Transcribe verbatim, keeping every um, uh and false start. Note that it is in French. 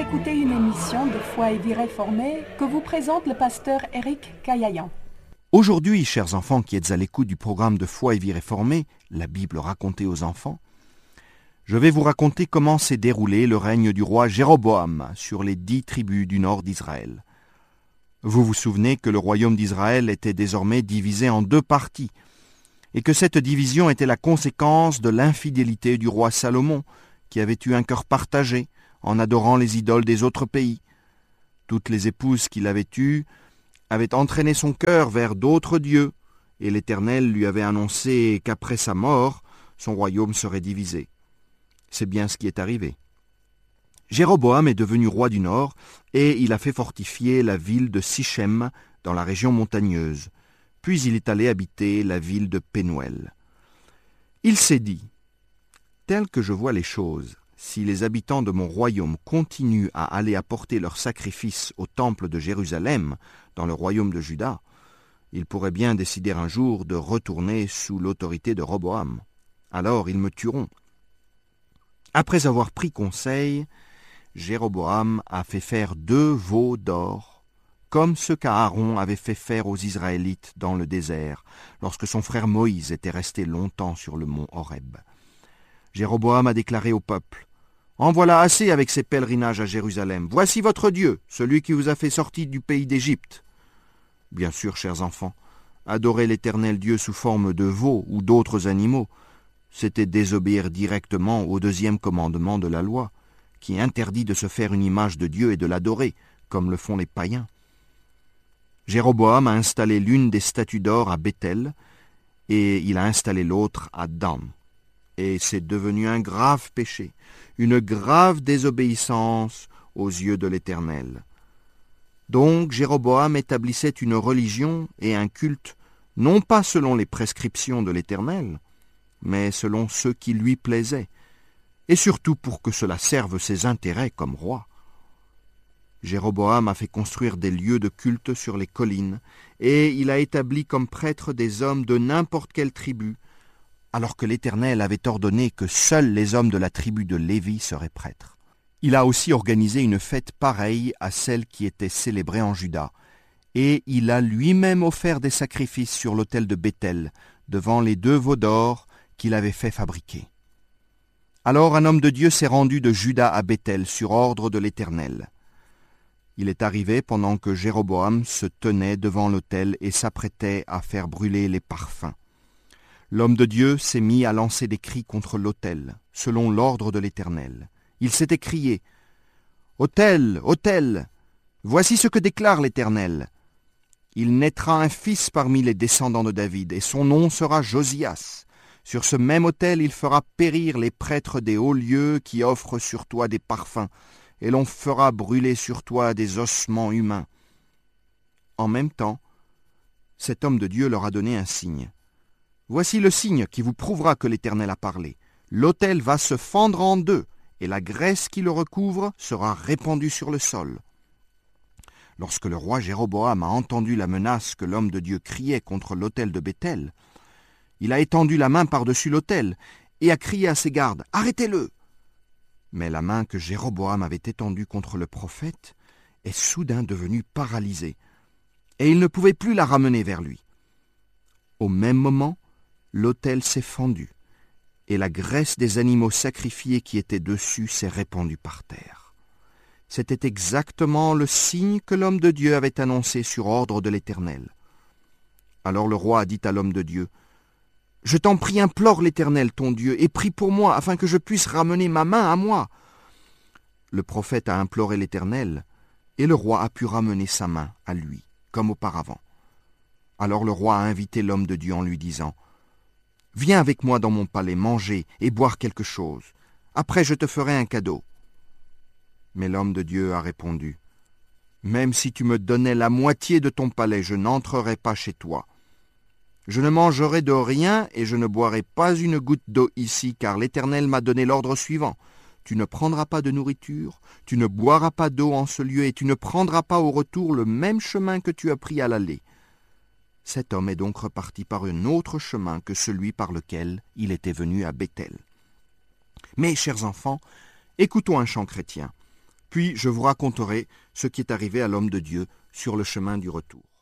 écouter une émission de Foi et Vie réformée que vous présente le pasteur Éric Caillayan. Aujourd'hui, chers enfants qui êtes à l'écoute du programme de Foi et Vie réformée, la Bible racontée aux enfants, je vais vous raconter comment s'est déroulé le règne du roi Jéroboam sur les dix tribus du nord d'Israël. Vous vous souvenez que le royaume d'Israël était désormais divisé en deux parties, et que cette division était la conséquence de l'infidélité du roi Salomon, qui avait eu un cœur partagé en adorant les idoles des autres pays. Toutes les épouses qu'il avait eues avaient entraîné son cœur vers d'autres dieux, et l'Éternel lui avait annoncé qu'après sa mort, son royaume serait divisé. C'est bien ce qui est arrivé. Jéroboam est devenu roi du Nord, et il a fait fortifier la ville de Sichem dans la région montagneuse. Puis il est allé habiter la ville de Pénuel. Il s'est dit, « Tel que je vois les choses, si les habitants de mon royaume continuent à aller apporter leurs sacrifices au temple de Jérusalem, dans le royaume de Juda, ils pourraient bien décider un jour de retourner sous l'autorité de Roboam. Alors ils me tueront. » Après avoir pris conseil, Jéroboam a fait faire deux veaux d'or, comme ce qu'Aaron avait fait faire aux Israélites dans le désert, lorsque son frère Moïse était resté longtemps sur le mont Horeb. Jéroboam a déclaré au peuple, « En voilà assez avec ces pèlerinages à Jérusalem. Voici votre Dieu, celui qui vous a fait sortir du pays d'Égypte. » Bien sûr, chers enfants, adorer l'Éternel Dieu sous forme de veaux ou d'autres animaux, c'était désobéir directement au deuxième commandement de la loi, qui interdit de se faire une image de Dieu et de l'adorer, comme le font les païens. Jéroboam a installé l'une des statues d'or à Béthel, et il a installé l'autre à Dan. Et c'est devenu un grave péché, une grave désobéissance aux yeux de l'Éternel. Donc Jéroboam établissait une religion et un culte, non pas selon les prescriptions de l'Éternel, mais selon ceux qui lui plaisaient, et surtout pour que cela serve ses intérêts comme roi. Jéroboam a fait construire des lieux de culte sur les collines, et il a établi comme prêtres des hommes de n'importe quelle tribu, alors que l'Éternel avait ordonné que seuls les hommes de la tribu de Lévi seraient prêtres. Il a aussi organisé une fête pareille à celle qui était célébrée en Juda, et il a lui-même offert des sacrifices sur l'autel de Béthel, devant les deux veaux d'or qu'il avait fait fabriquer. Alors un homme de Dieu s'est rendu de Juda à Béthel sur ordre de l'Éternel. Il est arrivé pendant que Jéroboam se tenait devant l'autel et s'apprêtait à faire brûler les parfums. L'homme de Dieu s'est mis à lancer des cris contre l'autel, selon l'ordre de l'Éternel. Il s'est écrié, « Autel, autel, voici ce que déclare l'Éternel. Il naîtra un fils parmi les descendants de David, et son nom sera Josias. Sur ce même autel, il fera périr les prêtres des hauts lieux qui offrent sur toi des parfums, et l'on fera brûler sur toi des ossements humains. » En même temps, cet homme de Dieu leur a donné un signe. « Voici le signe qui vous prouvera que l'Éternel a parlé. L'autel va se fendre en deux, et la graisse qui le recouvre sera répandue sur le sol. » Lorsque le roi Jéroboam a entendu la menace que l'homme de Dieu criait contre l'autel de Béthel, il a étendu la main par-dessus l'autel et a crié à ses gardes, « Arrêtez-le !» Mais la main que Jéroboam avait étendue contre le prophète est soudain devenue paralysée, et il ne pouvait plus la ramener vers lui. Au même moment, l'autel s'est fendu, et la graisse des animaux sacrifiés qui étaient dessus s'est répandue par terre. C'était exactement le signe que l'homme de Dieu avait annoncé sur ordre de l'Éternel. Alors le roi a dit à l'homme de Dieu, « Je t'en prie, implore l'Éternel ton Dieu, et prie pour moi, afin que je puisse ramener ma main à moi. » Le prophète a imploré l'Éternel, et le roi a pu ramener sa main à lui, comme auparavant. Alors le roi a invité l'homme de Dieu en lui disant, « Viens avec moi dans mon palais manger et boire quelque chose. Après je te ferai un cadeau. » Mais l'homme de Dieu a répondu, « Même si tu me donnais la moitié de ton palais, je n'entrerai pas chez toi. Je ne mangerai de rien et je ne boirai pas une goutte d'eau ici, car l'Éternel m'a donné l'ordre suivant. Tu ne prendras pas de nourriture, tu ne boiras pas d'eau en ce lieu, et tu ne prendras pas au retour le même chemin que tu as pris à l'aller. » Cet homme est donc reparti par un autre chemin que celui par lequel il était venu à Béthel. Mais, chers enfants, écoutons un chant chrétien. Puis je vous raconterai ce qui est arrivé à l'homme de Dieu sur le chemin du retour.